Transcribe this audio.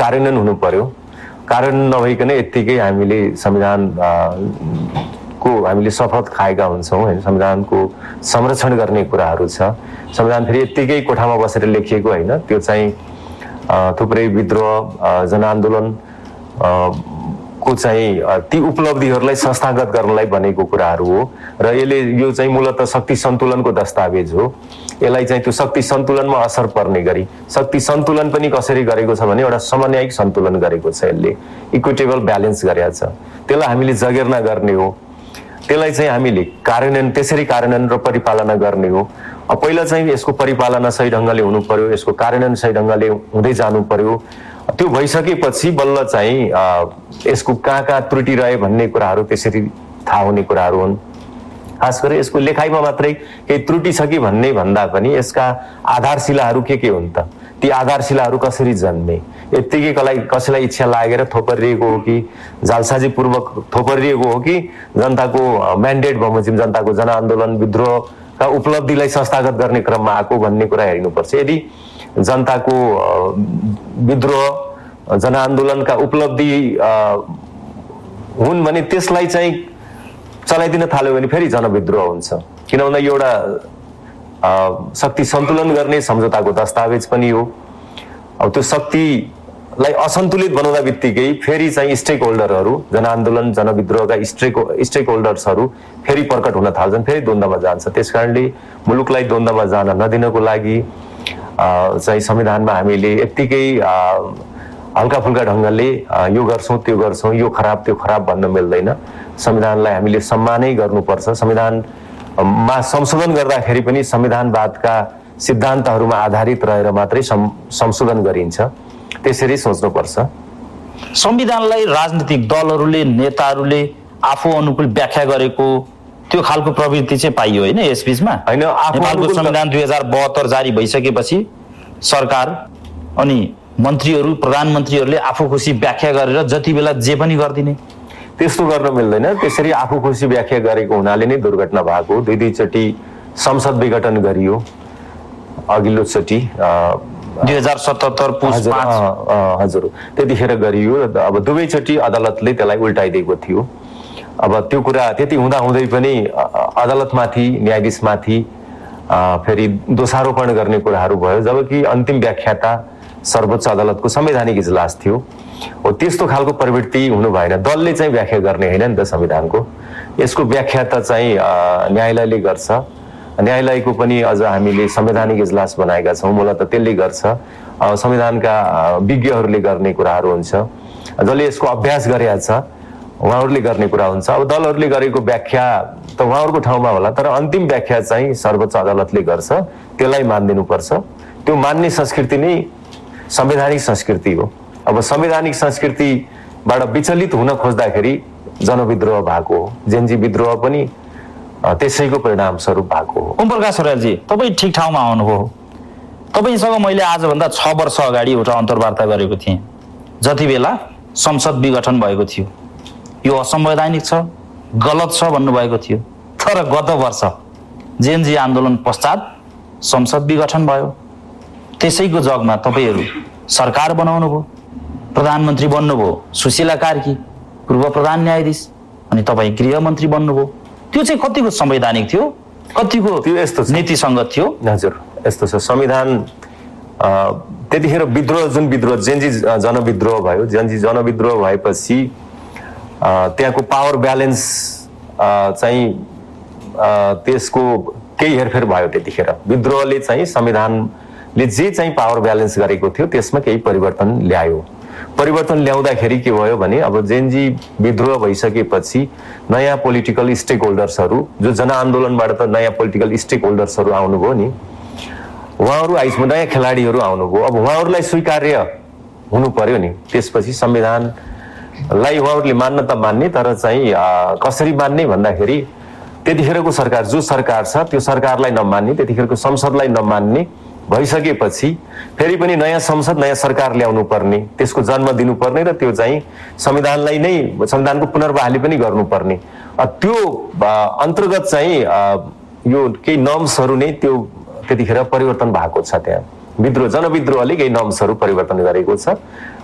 कार्यान्वयन हुनु पर्यो। कार्यान्वयन नभइकन यत्तिकै हामीले संविधान को हामीले शपथ खाएका हुन्छौँ हैन। संविधानको संरक्षण गर्ने कुराहरू छ। संविधान फेरि यत्तिकै कोठामा बसेर लेखिएको होइन, त्यो चाहिँ थुप्रै विद्रोह जनआन्दोलन को चाहिँ ती उपलब्धिहरूलाई संस्थागत गर्नलाई बनेको कुराहरू हो र यो चाहिँ मूलतः शक्ति सन्तुलनको दस्तावेज हो। यसलाई चाहिँ त्यो शक्ति सन्तुलनमा असर पर्ने गरी शक्ति सन्तुलन पनि कसरी गरेको छ भने एउटा समन्वयिक सन्तुलन गरेको छ, यसले इक्विटेबल ब्यालेन्स गरेको छ। त्यसलाई हामीले जगेर्ना गर्ने हो, त्यसलाई चाहिँ हामीले कार्यान्वयन त्यसरी कार्यान्वयन र परिपालना गर्ने हो। पहिला चाहिँ यसको परिपालना सही ढङ्गले हुनु पर्यो, यसको कार्यान्वयन सही ढङ्गले हुँदै जानु पर्यो। त्यो भइसकेपछि बल्ल चाहिँ यसको कहाँ त्रुटि रहे भन्ने कुराहरू त्यसरी थाहा हुने कुराहरू हुन्। खास गरी यसको लेखाइमा मात्रै केही त्रुटि छ कि भन्ने भन्दा पनि यसका आधारशिलाहरू के हुन् त, ती आधारशिलाहरू कसरी जन्मे, यत्तिकै कसैलाई इच्छा लागेर थोपरिएको हो कि जालसाजीपूर्वक थोपरिएको हो कि जनताको म्यान्डेट बमोजिम जनताको जनआन्दोलन विद्रोहका उपलब्धिलाई संस्थागत गर्ने क्रममा आएको भन्ने कुरा हेर्नुपर्छ। यदि जनताको विद्रोह जनआन्दोलनका उपलब्धि हुन् भने त्यसलाई चाहिँ चलाइदिन थाल्यो भने फेरि जनविद्रोह हुन्छ। किन भन्दा यो एउटा शक्ति सन्तुलन गर्ने सम्झौताको दस्तावेज पनि हो। अब त्यो शक्तिलाई असन्तुलित बनाउँदा बित्तिकै फेरि चाहिँ स्टेक होल्डरहरू जनआन्दोलन जनविद्रोहका स्टेक होल्डर्सहरू फेरि प्रकट हुन थाल्छन्, फेरि द्वन्द्वमा जान्छ। त्यसकारणले मुलुकलाई द्वन्द्वमा जान नदिनको लागि चाहिँ संविधानमा हामीले यत्तिकै हल्का फुल्का ढङ्गले यो गर्छौँ त्यो गर्छौँ, यो खराब त्यो खराब भन्न मिल्दैन। संविधानलाई हामीले सम्मानै गर्नुपर्छ। संविधानमा संशोधन गर्दाखेरि पनि संविधानवादका सिद्धान्तहरूमा आधारित रहेर मात्रै संशोधन गरिन्छ, त्यसरी सोच्नुपर्छ। संविधानलाई राजनीतिक दलहरूले नेताहरूले आफू अनुकूल व्याख्या गरेको त्यो खालको प्रवृत्ति चाहिँ पाइयो होइन यस बीचमा? होइन, नेपालको संविधान 2072 जारी भइसकेपछि सरकार अनि मन्त्रीहरू प्रधानमन्त्रीहरूले आफू खुसी व्याख्या गरेर जति बेला जे पनि गरिदिने, त्यस्तो गर्न मिल्दैन। त्यसरी आफू खुसी व्याख्या गरेको हुनाले नै दुर्घटना भएको। दुईचोटि संसद विघटन गरियो, अघिल्लो चोटि 2077 पुस 5 हजुर त्यतिखेर गरियो। अब दुवैचोटि अदालतले त्यसलाई उल्टाइदिएको थियो। अब त्यो कुरा त्यति हुँदाहुँदै पनि अदालतमाथि न्यायाधीशमाथि फेरि दोषारोपण गर्ने कुराहरू भयो, जबकि अन्तिम व्याख्याता सर्वोच्च अदालतको संवैधानिक इजलास थियो। हो त्यस्तो खालको प्रवृत्ति हुनु भएन। दलले चाहिँ व्याख्या गर्ने होइन नि त संविधानको, यसको व्याख्या त चाहिँ न्यायालयले गर्छ। न्यायालयको पनि अझ हामीले संवैधानिक इजलास बनाएका छौँ, मूलतः त्यसले गर्छ। संविधानका विज्ञहरूले गर्ने कुराहरू हुन्छ, जसले यसको अभ्यास गरेका छ उहाँहरूले गर्ने कुरा हुन्छ। अब दलहरूले गरेको व्याख्या त उहाँहरूको ठाउँमा होला, तर अन्तिम व्याख्या चाहिँ सर्वोच्च अदालतले गर्छ, त्यसलाई मानिदिनुपर्छ। त्यो मान्ने संस्कृति नै संवैधानिक संस्कृति हो। अब संवैधानिक संस्कृतिबाट विचलित हुन खोज्दाखेरि जनविद्रोह भएको हो। जेनजी विद्रोह पनि त्यसैको परिणाम स्वरूप भएको हो। ओम प्रकाश अर्यालजी, तपाईँ ठिक ठाउँमा आउनुभयो। तपाईँसँग मैले आजभन्दा 6 वर्ष अगाडि एउटा अन्तर्वार्ता गरेको थिएँ, जति बेला संसद विघटन भएको थियो। यो असंवैधानिक छ, गलत छ भन्नुभएको थियो। तर गत वर्ष जेनजी आन्दोलन पश्चात संसद विघटन भयो। त्यसैको जगमा तपाईँहरू सरकार बनाउनु भयो, प्रधानमन्त्री बन्नुभयो सुशीला कार्की, पूर्व प्रधान न्यायाधीश, अनि तपाईँ गृहमन्त्री बन्नुभयो। त्यो चाहिँ कतिको संवैधानिक थियो, कतिको त्यो यस्तो नीतिसङ्गत थियो? हजुर यस्तो छ। संविधान त्यतिखेर विद्रोह जुन विद्रोह जेनजी जनविद्रोह भयो, जेनजी जनविद्रोह भएपछि त्यहाँको पावर ब्यालेन्स चाहिँ त्यसको केही हेरफेर भयो। त्यतिखेर विद्रोहले चाहिँ संविधानले जे चाहिँ पावर ब्यालेन्स गरेको थियो त्यसमा केही परिवर्तन ल्यायो। परिवर्तन ल्याउँदाखेरि के भयो भने अब जेनजी विद्रोह भइसकेपछि नयाँ पोलिटिकल स्टेक होल्डर्सहरू, जो जनआन्दोलनबाट त नयाँ पोलिटिकल स्टेक होल्डर्सहरू आउनुभयो नि, उहाँहरू नयाँ खेलाडीहरू आउनुभयो। अब उहाँहरूलाई स्वीकार्य हुनु पर्यो नि। त्यसपछि संविधानलाई उहाँहरूले मान्न त मान्ने, तर चाहिँ कसरी मान्ने भन्दाखेरि त्यतिखेरको सरकार जो सरकार छ त्यो सरकारलाई नमान्ने, त्यतिखेरको संसदलाई नमान्ने भइसकेपछि फेरि पनि नयाँ संसद नयाँ सरकार ल्याउनु पर्ने, त्यसको जन्म दिनुपर्ने र त्यो चाहिँ संविधानलाई नै संविधानको पुनर्बहाली पनि गर्नुपर्ने। त्यो अन्तर्गत चाहिँ यो केही नर्म्सहरू नै त्यो त्यतिखेर परिवर्तन भएको छ। त्यहाँ जनविद्रोहले केही नर्म्सहरू परिवर्तन गरेको छ